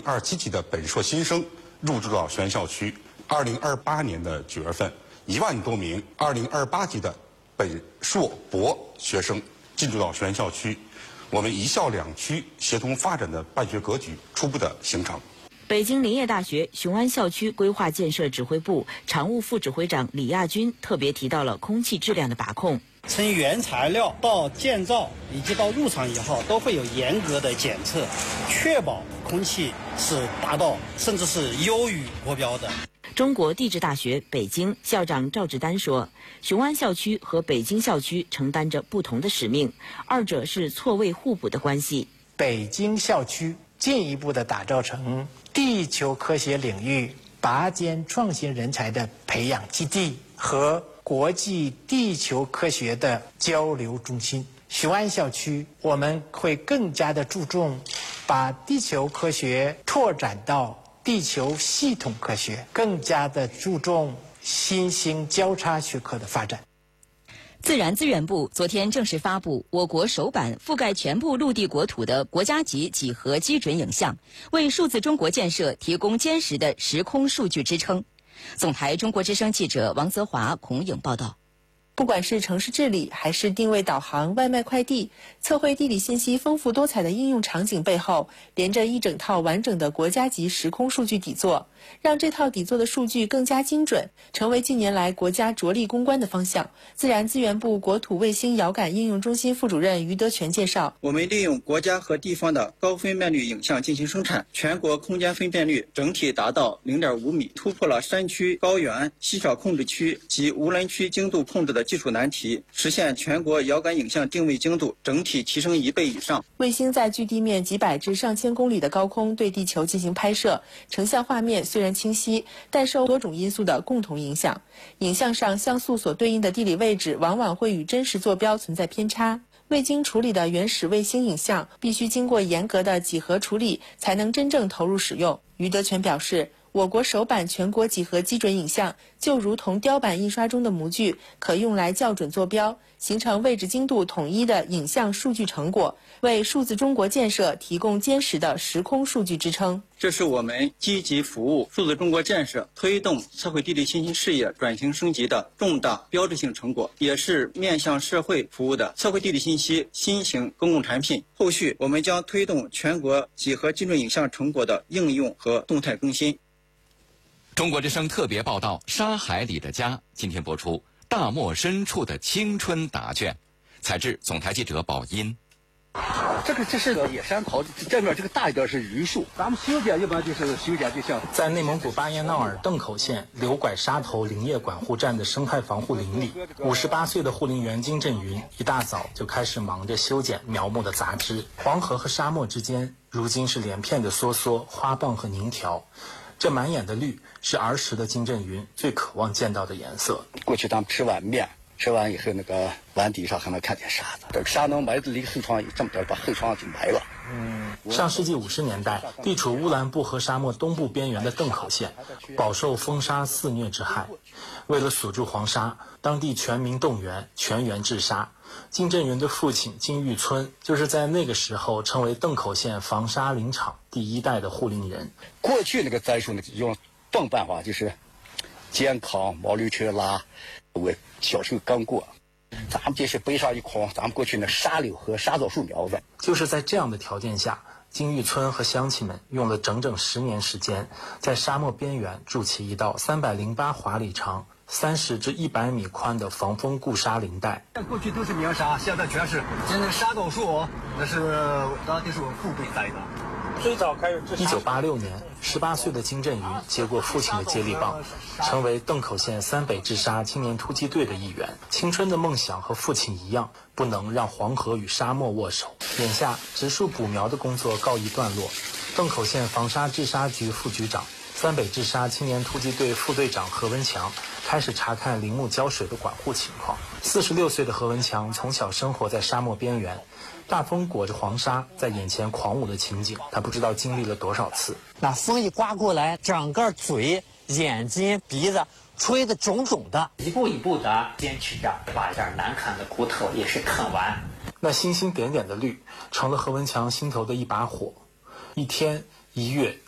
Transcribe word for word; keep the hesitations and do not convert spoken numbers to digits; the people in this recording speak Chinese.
二七级的本硕新生入住到原校区。二零二八年的九月份，一万多名二零二八级的本硕博学生进驻到原校区。我们一校两区协同发展的办学格局初步的形成。 北京林业大学雄安校区规划建设指挥部常务副指挥长李亚军特别提到了空气质量的把控。 从原材料到建造以及到入场以后，都会有严格的检测，确保空气是达到甚至是优于国标的。 中国地质大学北京校长赵志丹说，雄安校区和北京校区承担着不同的使命，二者是错位互补的关系。 北京校区进一步的打造成地球科学领域拔尖创新人才的培养基地和国际地球科学的交流中心。雄安校区我们会更加的注重把地球科学拓展到地球系统科学，更加的注重新兴交叉学科的发展。 自然资源部昨天正式发布我国首版覆盖全部陆地国土的国家级几何基准影像，为数字中国建设提供坚实的时空数据支撑。总台中国之声记者王泽华、孔颖报道。 不管是城市治理还是定位导航、外卖快递，测绘地理信息丰富多彩的应用场景背后，连着一整套完整的国家级时空数据底座，让这套底座的数据更加精准，成为近年来国家着力攻关的方向。自然资源部国土卫星遥感应用中心副主任于德全介绍， 我们利用国家和地方的高分辨率影像进行生产，全国空间分辨率整体达到 零点五米，突破了山区、高原、稀少控制区及无人区精度控制的技术难题，实现全国遥感影像定位精度整体提升一倍以上。 卫星在距地面几百至上千公里的高空对地球进行拍摄，成像画面虽然清晰，但受多种因素的共同影响。影像上像素所对应的地理位置往往会与真实坐标存在偏差。未经处理的原始卫星影像必须经过严格的几何处理，才能真正投入使用。于德全表示，我国首版全国几何基准影像就如同雕版印刷中的模具，可用来校准坐标，形成位置精度统一的影像数据成果，为数字中国建设提供坚实的时空数据支撑。 这是我们积极服务数字中国建设、推动测绘地理信息事业转型升级的重大标志性成果，也是面向社会服务的测绘地理信息新型公共产品。后续我们将推动全国几何基准影像成果的应用和动态更新。 中国之声特别报道《沙海里的家》今天播出大漠深处的青春答卷，采制总台记者宝音。 这个这是野山桃，这面这个大一点是榆树。咱们修剪一般就是修剪就像在内蒙古巴彦淖尔邓口县柳拐沙头林业管护站的生态防护林里，五十八岁的护林员金振云一大早就开始忙着修剪苗木的杂枝。黄河和沙漠之间，如今是连片的梭梭、花瓣和凝条。这满眼的绿是儿时的金振云最渴望见到的颜色。 过去咱们吃碗面，吃完以后那个碗底上还能看见沙子，这个沙能埋的离后窗这么点，把后窗就埋了。 嗯，上世纪五十年代，地处乌兰布和沙漠东部边缘的邓口县，饱受风沙肆虐之害。为了锁住黄沙，当地全民动员，全员治沙。金振云的父亲金玉村就是在那个时候成为邓口县防沙林场第一代的护林人。 过去那个栽树呢，用笨办法，就是肩扛毛驴车拉。我小时候刚过，咱们这是背上一筐，咱们过去那沙柳和沙枣树苗子。 就是在这样的条件下，金玉村和乡亲们用了整整十年时间，在沙漠边缘筑起一道三百零八华里长、三十至一百米宽的防风固沙林带。 过去都是棉沙，现在全是现在沙枣树，那是当地是我父辈栽的。 最早开始一九八六年，十八岁的金振云接过父亲的接力棒，成为邓口县三北治沙青年突击队的一员。青春的梦想和父亲一样，不能让黄河与沙漠握手。眼下植树补苗的工作告一段落，邓口县防沙治沙局副局长、三北治沙青年突击队副队长何文强开始查看林木浇水的管护情况。四十六岁的何文强从小生活在沙漠边缘，大风裹着黄沙在眼前狂舞的情景，他不知道经历了多少次。 那风一刮过来，整个嘴、眼睛、鼻子吹得肿肿的，一步一步的坚持着，把这难啃的骨头也是啃完。 那星星点点的绿，成了何文强心头的一把火。一天一月